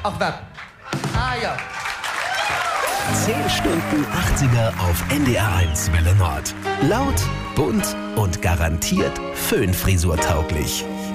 Ach, was? Ah, ja. 10 Stunden 80er auf NDR1 Welle Nord. Laut, bunt und garantiert föhnfrisurtauglich.